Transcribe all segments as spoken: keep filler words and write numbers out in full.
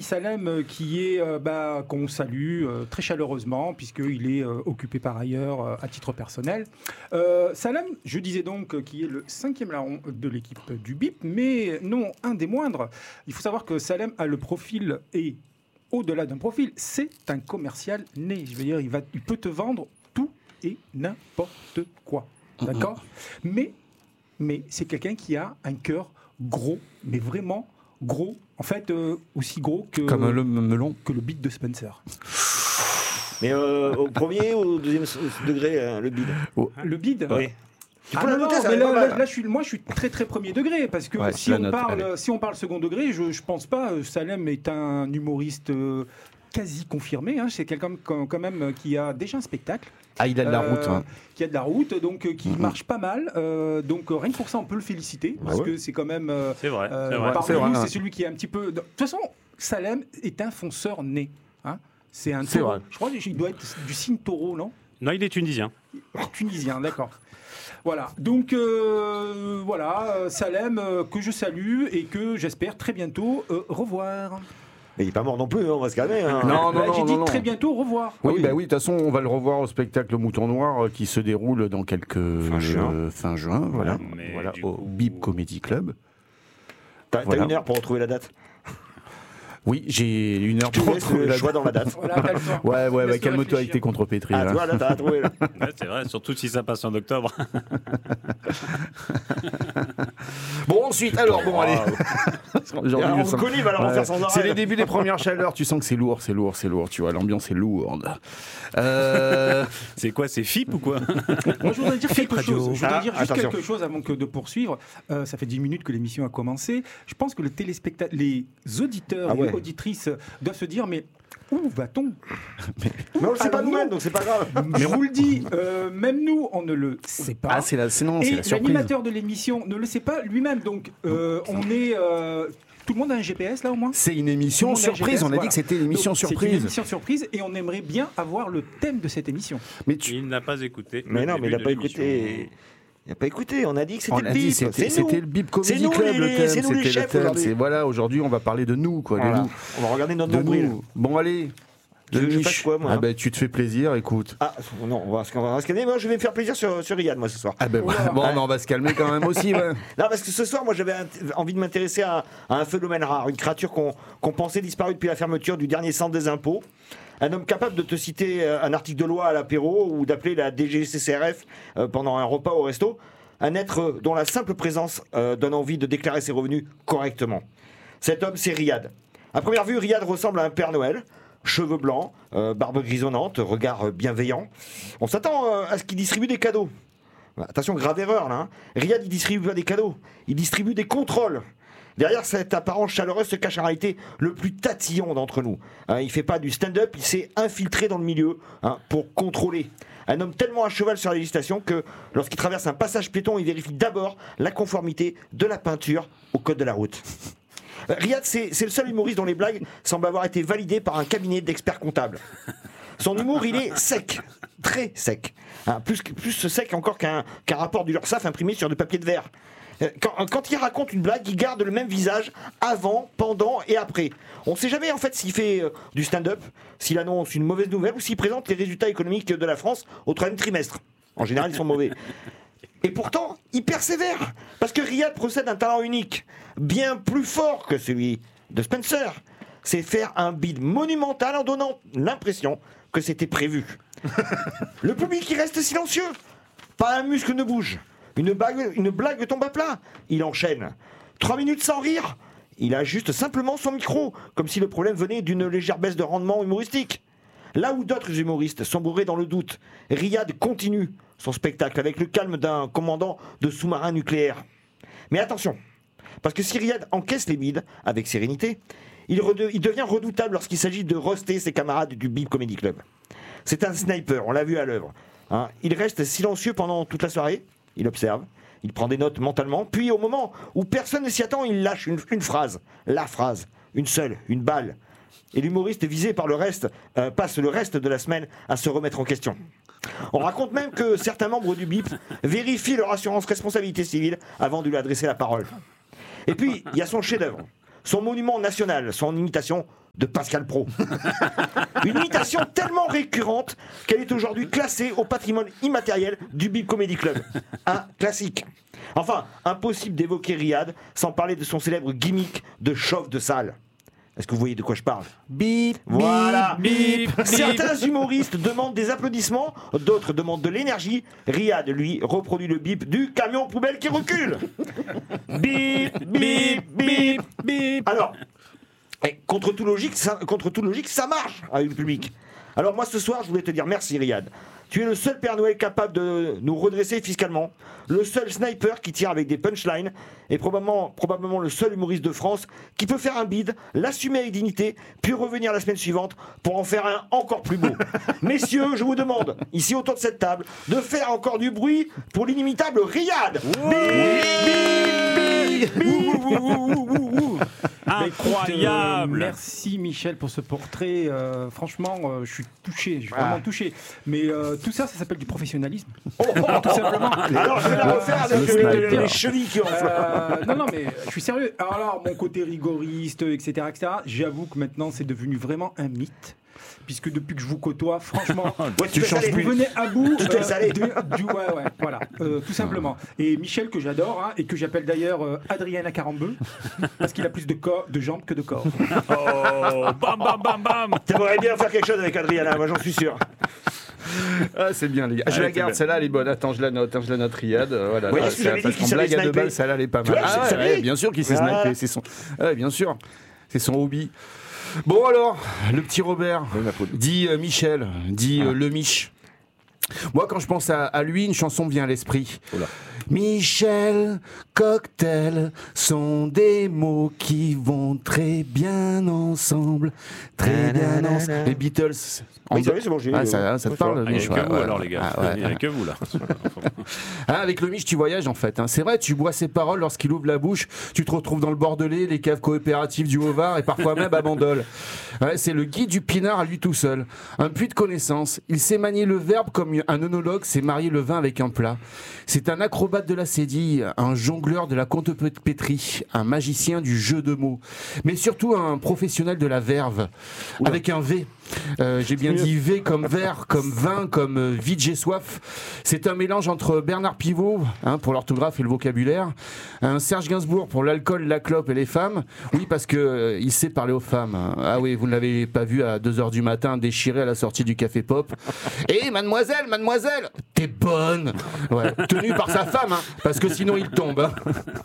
Salem euh, qui est euh, bah, qu'on salue euh, très chaleureusement puisqu'il est euh, occupé par ailleurs euh, à titre personnel. Euh, Salem, je disais donc, euh, qui est le cinquième larron de l'équipe du B I P, mais non un des moindres. Il faut savoir que Salem a le profil et au-delà d'un profil, c'est un commercial né. Je veux dire, il, va, il peut te vendre tout et n'importe quoi. D'accord ? mmh. Mais, mais c'est quelqu'un qui a un cœur gros, mais vraiment gros. En fait, euh, aussi gros que, Comme le melon. que le bide de Spencer. Mais euh, au premier ou au deuxième degré, euh, le bide oh. Le bide oui. Tu ah non, non, mais là, là, là, je suis, moi je suis très très premier degré parce que ouais, si, on note, parle, si on parle second degré, je, je pense pas. Euh, Salem est un humoriste euh, quasi confirmé. Hein, c'est quelqu'un quand, quand même qui a déjà un spectacle. Ah, il a de la route. Euh, hein. Qui a de la route, donc euh, qui mm-hmm. marche pas mal. Euh, donc euh, rien que pour ça, on peut le féliciter ah parce ouais. que c'est quand même. Euh, c'est vrai. Euh, c'est vrai. Parmi c'est, vrai, nous, hein. c'est celui qui est un petit peu. De toute façon, Salem est un fonceur né. Hein. C'est un c'est taureau. Vrai. Je crois qu'il doit être du signe taureau, non ? Non, il est tunisien. Tunisien, d'accord. Voilà, donc euh, voilà, euh, Salem, euh, que je salue et que j'espère très bientôt euh, revoir. Mais il n'est pas mort non plus, hein, on va se calmer. Hein. Non, non, bah, non, j'ai non, dit non. très bientôt revoir. Oui, ah oui. bah oui, de toute façon, on va le revoir au spectacle Mouton Noir euh, qui se déroule dans quelques fin juin, euh, fin juin voilà, voilà au coup... B I P Comedy Club. T'as, voilà. t'as une heure pour retrouver la date. Oui, j'ai une heure pour retrouver la choix dans la date. Voilà, ouais, ouais, ouais calme-toi avec tes contre-pétris. Ah, là. tu vois, là, t'as trouvé. Là. Ouais, c'est vrai, surtout si ça passe en octobre. Bon, ensuite, alors, bon, allez. Aujourd'hui, on sens... connaît, il va leur en faire sans arrêt. C'est les débuts des premières chaleurs, tu sens que c'est lourd, c'est lourd, c'est lourd, tu vois, l'ambiance est lourde. Euh... C'est quoi, c'est F I P ou quoi? Moi, je voudrais dire quelque chose. Je voudrais ah, dire juste attention. quelque chose avant que de poursuivre. Euh, ça fait dix minutes que l'émission a commencé. Je pense que le téléspectateur, les auditeurs ah ouais. et auditrices doivent se dire, mais où va-t-on? Mais, mais on le sait pas nous-mêmes, donc c'est pas grave. Mais je vous le dis, euh, même nous, on ne le sait pas. Ah, c'est la, c'est non, et c'est la surprise. l'animateur de l'émission ne le sait pas lui-même. Donc, euh, on est... Euh, tout le monde a un G P S là au moins? C'est une émission surprise, G P S, on a voilà. dit que c'était une émission Donc, surprise. C'est une émission surprise et on aimerait bien avoir le thème de cette émission. Mais tu... Il n'a pas écouté. Mais non, mais il n'a pas écouté. Il n'a pas écouté, on a dit que c'était on le a B I P. dit, c'était, c'est c'était le B I P Comedy nous, Club, les, le thème. c'est nous les c'était chefs le thème. aujourd'hui. C'est, voilà, aujourd'hui, on va parler de nous, quoi. Voilà. De nous. On va regarder notre de nombril. Nous. Bon, allez. Je, Le je niche. fasse quoi, moi ah ben, tu te fais plaisir, écoute. Ah non, on va, on va se calmer. Moi, je vais me faire plaisir sur, sur Riyad, moi, ce soir. Ah ben, ouais. bon, ouais. ben, on va se calmer quand même aussi. Ouais. Non, parce que ce soir, moi, j'avais envie de m'intéresser à, à un phénomène rare, une créature qu'on, qu'on pensait disparue depuis la fermeture du dernier centre des impôts. Un homme capable de te citer un article de loi à l'apéro ou d'appeler la D G C C R F pendant un repas au resto. Un être dont la simple présence euh, donne envie de déclarer ses revenus correctement. Cet homme, c'est Riyad. À première vue, Riyad ressemble à un Père Noël. Cheveux blancs, euh, barbe grisonnante, regard bienveillant. On s'attend euh, à ce qu'il distribue des cadeaux. Attention, grave erreur là. Hein. Riyad, il distribue pas des cadeaux, il distribue des contrôles. Derrière cette apparence chaleureuse se cache en réalité le plus tatillon d'entre nous. Hein, il fait pas du stand-up, il s'est infiltré dans le milieu hein, pour contrôler. Un homme tellement à cheval sur la législation que lorsqu'il traverse un passage piéton, il vérifie d'abord la conformité de la peinture au code de la route. Riyad, c'est, c'est le seul humoriste dont les blagues semblent avoir été validées par un cabinet d'experts comptables. Son humour, il est sec, très sec. Hein, plus, plus sec encore qu'un, qu'un rapport du Lursaf imprimé sur du papier de verre. Quand, quand il raconte une blague, il garde le même visage avant, pendant et après. On ne sait jamais en fait s'il fait euh, du stand-up, s'il annonce une mauvaise nouvelle ou s'il présente les résultats économiques de la France au troisième trimestre. En général, ils sont mauvais. Et pourtant, il persévère, parce que Riyad possède un talent unique, bien plus fort que celui de Spencer. C'est faire un bid monumental en donnant l'impression que c'était prévu. Le public, il reste silencieux. Pas un muscle ne bouge. Une blague, une blague tombe à plat. Il enchaîne. Trois minutes sans rire. Il ajuste simplement son micro, comme si le problème venait d'une légère baisse de rendement humoristique. Là où d'autres humoristes sont bourrés dans le doute, Riyad continue son spectacle avec le calme d'un commandant de sous-marin nucléaire. Mais attention, parce que si Riyad encaisse les bides avec sérénité, il, rede- il devient redoutable lorsqu'il s'agit de roaster ses camarades du B I P Comedy Club. C'est un sniper, on l'a vu à l'œuvre. Hein, il reste silencieux pendant toute la soirée, il observe, il prend des notes mentalement, puis au moment où personne ne s'y attend, il lâche une, une phrase, la phrase, une seule, une balle. Et l'humoriste visé par le reste euh, passe le reste de la semaine à se remettre en question. On raconte même que certains membres du B I P vérifient leur assurance responsabilité civile avant de lui adresser la parole. Et puis, il y a son chef-d'œuvre, son monument national, son imitation de Pascal Praud. Une imitation tellement récurrente qu'elle est aujourd'hui classée au patrimoine immatériel du Bip Comedy Club. Un classique. Enfin, impossible d'évoquer Riyad sans parler de son célèbre gimmick de chauffe de salle. Est-ce que vous voyez de quoi je parle? Bip, Voilà. bip, bip. Certains humoristes demandent des applaudissements, d'autres demandent de l'énergie. Riyad, lui, reproduit le bip du camion poubelle qui recule. Bip, bip, bip, bip. Alors, et contre toute logique, ça, contre toute logique, ça marche avec le public. Alors moi, ce soir, je voulais te dire merci, Riyad. Tu es le seul Père Noël capable de nous redresser fiscalement, le seul sniper qui tire avec des punchlines, et probablement, probablement le seul humoriste de France qui peut faire un bide, l'assumer avec dignité, puis revenir la semaine suivante pour en faire un encore plus beau. Messieurs, je vous demande, ici autour de cette table, de faire encore du bruit pour l'inimitable Riyad. Incroyable. Euh, merci Michel pour ce portrait. Euh, franchement, euh, je suis touché, je suis vraiment Ah. touché. Mais euh, tout ça, ça s'appelle du professionnalisme. Oh, oh, oh. Tout simplement. Alors je vais la refaire avec Le les, sniper. les chevilles qui enflent. Euh, non, non, mais je suis sérieux. Alors, alors, mon côté rigoriste, et cetera, et cetera, j'avoue que maintenant, c'est devenu vraiment un mythe. Puisque depuis que je vous côtoie, franchement, Ouais, tu vous changes plus. venez à bout Tu te laisses aller. de- du, ouais, ouais, voilà, euh, tout simplement. Et Michel, que j'adore, hein, et que j'appelle d'ailleurs euh, Adriana Carambeu, parce qu'il a plus de, corps, de jambes que de corps. Oh, bam, bam, bam, bam. T'aimerais bien faire quelque chose avec Adriana, moi j'en suis sûr. Ah, c'est bien, les gars. Je Ouais, la c'est garde, bien. celle-là, elle est bonne. Attends, je la note, hein, je la note, Riyad. euh, Voilà, Oui, là, est-ce que c'est- j'avais dit parce qu'il qu'en savait blague à deux sniper balles, celle-là, elle est pas Tu mal. vois, je Ah, savais. ouais, bien sûr qu'il sait Ah. sniper, c'est son. Ouais, bien sûr. C'est son hobby. Bon alors, le petit Robert, dit euh, Michel, dit euh, le Mich. Moi, quand je pense à, à lui, une chanson me vient à l'esprit. Michel, cocktail sont des mots qui vont très bien ensemble, très bien ensemble. Les Beatles. en Oui, deux- c'est vrai, c'est bon, j'ai- Ah, ça, ça te Ouais, parle, Il n'y a Mich, que ouais, vous ouais. alors, les gars. Ah, ouais. Il n'y a que vous là. Hein, avec le Mich, tu voyages en fait. Hein. C'est vrai, tu bois ses paroles lorsqu'il ouvre la bouche. Tu te retrouves dans le Bordelais, les caves coopératives du Haut-Var et parfois même à Bandol. Ouais, c'est le guide du pinard à lui tout seul. Un puits de connaissances. Il sait manier le verbe comme un œnologue sait marier le vin avec un plat. C'est un acrobate de la cédille, un jongleur de la contrepétrie, un magicien du jeu de mots, mais surtout un professionnel de la verve, avec un V. Euh, j'ai bien dit V comme verre, comme vin, comme euh, vide j'ai soif. C'est un mélange entre Bernard Pivot, hein, pour l'orthographe et le vocabulaire, un Serge Gainsbourg pour l'alcool, la clope et les femmes. Oui, parce que euh, il sait parler aux femmes. Ah oui, vous ne l'avez pas vu à deux heures du matin déchiré à la sortie du Café Pop. Et mademoiselle, mademoiselle, t'es bonne. Ouais, tenu par sa femme, hein, parce que sinon il tombe. Hein.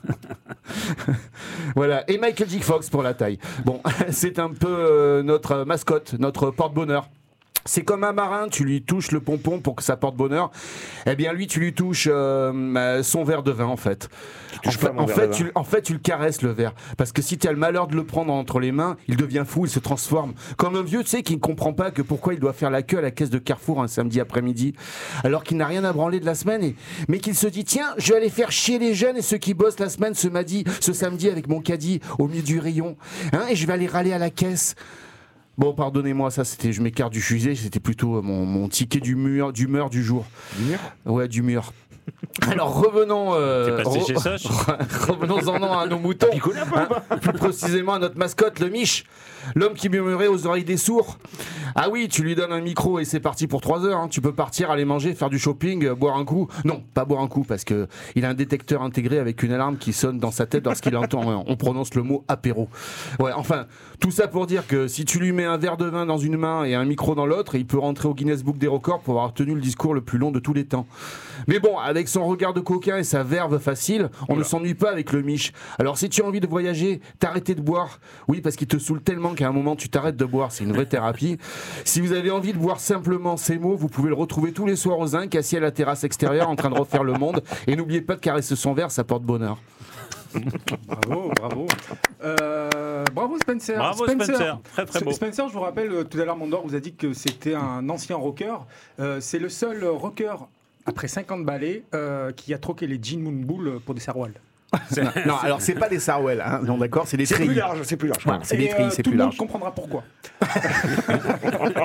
Voilà, et Michael J. Fox pour la taille. Bon, c'est un peu euh, notre mascotte, notre porte-bonheur. C'est comme un marin, tu lui touches le pompon pour que ça porte bonheur. Eh bien, lui, tu lui touches euh, son verre de vin, en fait. En touches fait, pas mon en, verre fait de vin. tu, en fait, tu le caresses, le verre. Parce que si tu as le malheur de le prendre entre les mains, il devient fou, il se transforme. Comme un vieux, tu sais, qui ne comprend pas que pourquoi il doit faire la queue à la caisse de Carrefour un samedi après-midi, alors qu'il n'a rien à branler de la semaine, et, mais qu'il se dit, tiens, je vais aller faire chier les jeunes et ceux qui bossent la semaine ce, madi, ce samedi avec mon caddie au milieu du rayon. Hein, et je vais aller râler à la caisse. Bon, pardonnez-moi, ça c'était, je m'écarte du sujet, c'était plutôt mon, mon ticket d'humeur, d'humeur du jour. Du mur ? Ouais, d'humeur. Alors revenons, euh, T'es passé re- chez Soch revenons-en à nos moutons. picolé un peu, Hein, plus précisément à notre mascotte, le Mich, l'homme qui murmurait aux oreilles des sourds. Ah oui, tu lui donnes un micro et c'est parti pour trois heures. Hein. Tu peux partir, aller manger, faire du shopping, euh, boire un coup. Non, pas boire un coup parce que il a un détecteur intégré avec une alarme qui sonne dans sa tête lorsqu'il entend, euh, on prononce le mot apéro. Ouais, enfin, tout ça pour dire que si tu lui mets un verre de vin dans une main et un micro dans l'autre, il peut rentrer au Guinness Book des records pour avoir tenu le discours le plus long de tous les temps. Mais bon, avec son regard de coquin et sa verve facile, on ne s'ennuie pas avec le Mich. Alors si tu as envie de voyager, t'arrêter de boire. Oui, parce qu'il te saoule tellement qu'à un moment tu t'arrêtes de boire, c'est une vraie thérapie. Si vous avez envie de boire simplement ces mots, vous pouvez le retrouver tous les soirs au Zinc, assis à la terrasse extérieure en train de refaire le monde. Et n'oubliez pas de caresser son verre, ça porte bonheur. Bravo, bravo. Euh, bravo Spencer. Bravo Spencer, très très beau. Spencer, je vous rappelle, euh, tout à l'heure, Mondor vous a dit que c'était un ancien rocker. Euh, c'est le seul rocker, après cinquante balais, euh, qui a troqué les jeans Moonbull pour des sarouals. Non, non, alors c'est pas des Sarwell, hein, non d'accord, c'est des C'est plus treillis. large, c'est plus large. Voilà, c'est des Et, treillis, euh, c'est tout plus le monde large. comprendra pourquoi.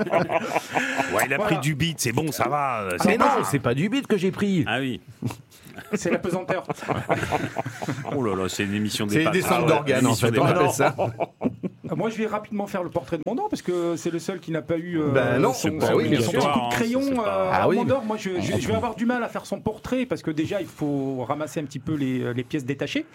Ouais, il a Voilà. pris du beat, c'est bon, ça va. Mais c'est non, bon. c'est pas du beat que j'ai pris. Ah oui. C'est la pesanteur. Oh là là, c'est une émission C'est des une descente d'organes, en fait, on appelle ça. Moi, je vais rapidement faire le portrait de Mondor parce que c'est le seul qui n'a pas eu euh, Ben non, son, bah son- oui, bien son sûr. petit coup de crayon. C'est pas- euh, Ah oui. Mondor, moi, je, je- je vais avoir du mal à faire son portrait parce que déjà, il faut ramasser un petit peu les, les pièces détachées.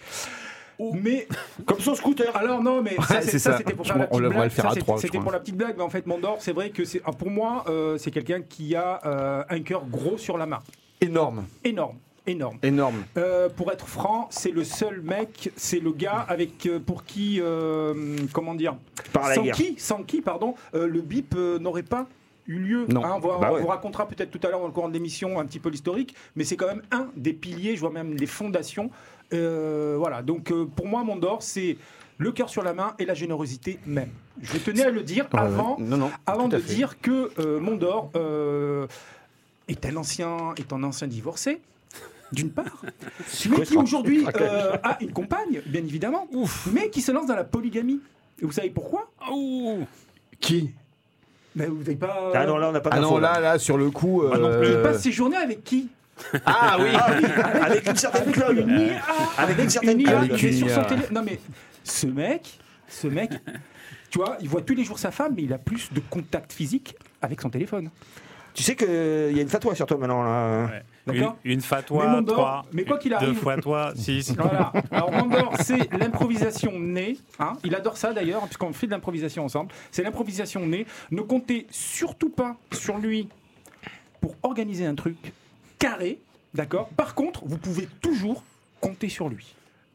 Mais Comme son scooter. alors non, mais ça, Ouais, c'est- c'est ça, ça. c'était pour Je faire la crois- on petite devrait le blague. faire Ça, à c'était- trois, je C'était crois. pour la petite blague, mais en fait, Mondor, c'est vrai que c'est, pour moi, euh, c'est quelqu'un qui a euh, un cœur gros sur la main, Énorme, énorme, énorme. énorme. Euh, pour être franc, c'est le seul mec, c'est le gars avec euh, pour qui, euh, comment dire, Par la sans guerre. qui, sans qui, pardon, euh, le bip euh, n'aurait pas eu lieu. Non. Hein, on va- Bah on ouais. vous racontera peut-être tout à l'heure dans le courant de l'émission un petit peu l'historique, mais c'est quand même un des piliers, je vois même des fondations. Euh, voilà, donc euh, pour moi, Mondor, c'est le cœur sur la main et la générosité même. Je tenais à le dire Ouais, avant, ouais. Non, non, avant tout à de fait. dire que euh, Mondor euh, est un ancien, est un ancien divorcé. D'une part, mais qui aujourd'hui euh, a une compagne, bien évidemment, mais qui se lance dans la polygamie. Et vous savez pourquoi? Ouh. Qui Mais vous n'avez pas. Ah non, là, on n'a pas Ah d'infos, non, là, là, sur le coup. Moi non plus. Il euh, passe ses journées avec qui? Ah oui. Ah oui, avec une certaine Claude. Une I A, Avec une certaine une I A, Claude. il est sur son Avec une I A. télé. Non mais ce mec, ce mec, tu vois, il voit tous les jours sa femme, mais il a plus de contact physique avec son téléphone. Tu sais qu'il y a une fatwa sur toi maintenant. Là. Ouais. D'accord. Une, une Mais fatwa, Mondor, trois. mais quoi qu'il Deux arrive- fois toi, six. Voilà. Alors Mondor, c'est l'improvisation née. Hein. Il adore ça d'ailleurs, puisqu'on fait de l'improvisation ensemble. C'est l'improvisation née. Ne comptez surtout pas sur lui pour organiser un truc carré, d'accord. Par contre, vous pouvez toujours compter sur lui.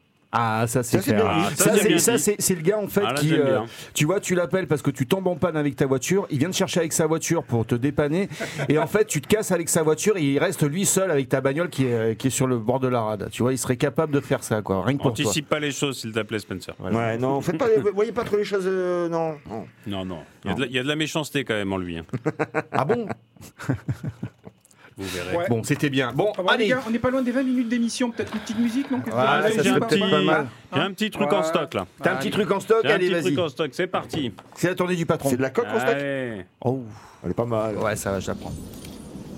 Ah, ça c'est Ça, c'est clair. bien dit. Ah, ça, Ça, j'aime c'est- bien ça, dit. c'est c'est le gars en fait Ah, là, qui, j'aime euh, bien. tu vois, tu l'appelles parce que tu tombes en panne avec ta voiture, il vient te chercher avec sa voiture pour te dépanner, et en fait tu te casses avec sa voiture et il reste lui seul avec ta bagnole qui est, qui est sur le bord de la rade. Tu vois, il serait capable de faire ça, quoi, rien que pour toi. Anticipe pas les choses, s'il te plaît, Spencer. Ouais, non, faites pas, voyez pas trop les choses. euh, non. non. Non, non. Il y, a de la, il y a de la méchanceté quand même en lui. hein. Ah bon? Vous verrez. Ouais. Bon, c'était bien. Bon, Ah bon, les allez. gars, on n'est pas loin des vingt minutes d'émission. Peut-être une petite musique, non? Voilà, Allez, ça j'ai serait un peut-être petit- pas mal. J'ai un petit truc Ouais. en stock là. T'as un petit truc en stock? J'ai un Allez, petit truc vas-y. en stock, c'est parti. C'est la tournée du patron. C'est de la coque en stock. Allez. Oh. Elle est pas mal. Ouais, ça va, je la prends.